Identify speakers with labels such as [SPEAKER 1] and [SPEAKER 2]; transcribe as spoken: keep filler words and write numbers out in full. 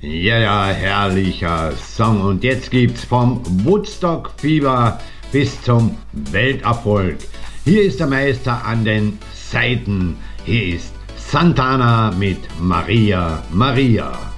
[SPEAKER 1] Ja, ja, herrlicher Song. Und jetzt gibt's vom Woodstock Fieber bis zum Welterfolg. Hier ist der Meister an den Saiten. Hier ist Santana mit Maria, Maria.